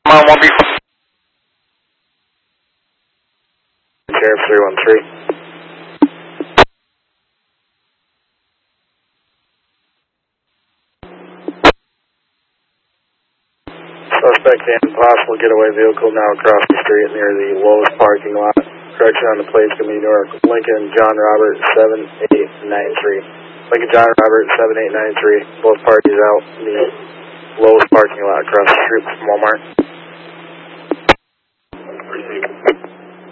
on 1B. Sheriff 313. Suspect in possible getaway vehicle now across the street near the Lowe's parking lot. Correction on the plates going to be New York. Lincoln John Robert 7893. Lincoln John Robert 7893. Both parties out in the Lowe's parking lot across the street from Walmart.